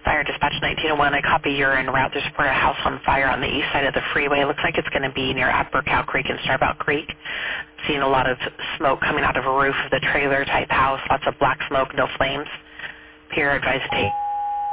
Fire Dispatch 1901. I copy you're en route to support a house on fire on the east side of the freeway. It looks like it's going to be near Upper Cow Creek and Starbout Creek. Seeing a lot of smoke coming out of a roof of the trailer type house. Lots of black smoke, no flames. Pier advised to take